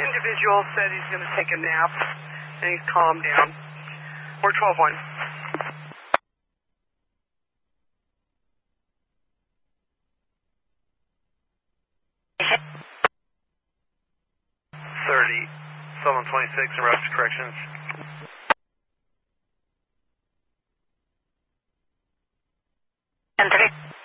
individual said he's going to take a nap, and he's calmed down. We're 12-1. Sullivan 26 in route to corrections. And 3.